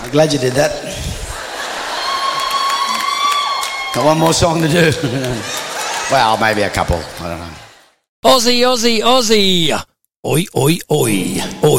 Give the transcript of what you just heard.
I'm glad you did that. Got one more song to do. Well, maybe a couple. I don't know. Aussie, Aussie, Aussie. Oi, oi, oi. Oi.